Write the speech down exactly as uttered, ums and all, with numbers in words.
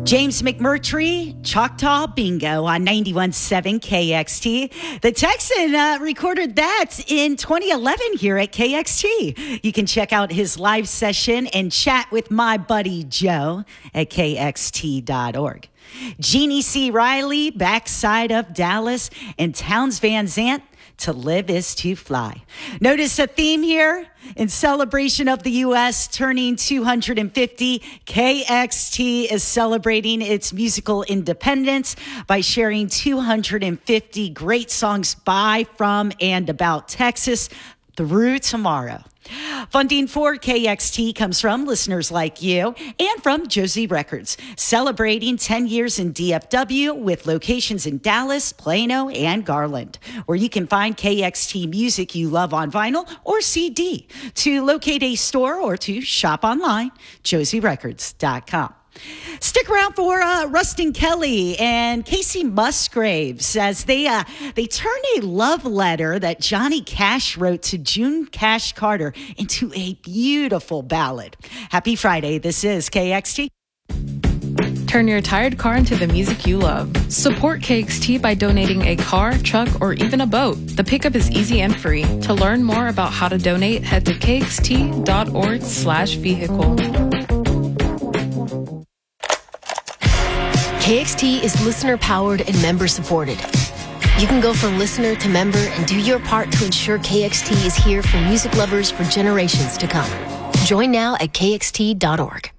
James McMurtry, Choctaw Bingo on ninety-one point seven K X T. The Texan uh, recorded that in twenty eleven here at K X T. You can check out his live session and chat with my buddy Joe at K X T dot org. Jeannie C. Riley, Backside of Dallas, and Towns Van Zandt, To Live is to Fly. Notice a theme here. In celebration of the U S turning two hundred fifty, K X T is celebrating its musical independence by sharing two hundred fifty great songs by, from, and about Texas through tomorrow. Funding for K X T comes from listeners like you and from Josie Records, celebrating ten years in D F W with locations in Dallas, Plano, and Garland, where you can find K X T music you love on vinyl or C D. To locate a store or to shop online, josie records dot com. Stick around for uh, Rustin Kelly and Casey Musgraves as they uh, they turn a love letter that Johnny Cash wrote to June Cash Carter into a beautiful ballad. Happy Friday. This is K X T. Turn your tired car into the music you love. Support K X T by donating a car, truck, or even a boat. The pickup is easy and free. To learn more about how to donate, head to K X T dot org slash vehicle. K X T is listener-powered and member-supported. You can go from listener to member and do your part to ensure K X T is here for music lovers for generations to come. Join now at K X T dot org.